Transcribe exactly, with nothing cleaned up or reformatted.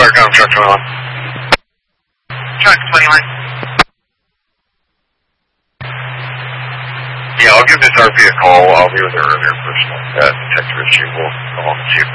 Aircom, truck twenty-one. Truck twenty-one. Yeah, I'll give this R P a call. I'll be with her earlier person. That text issue. We'll go on and see if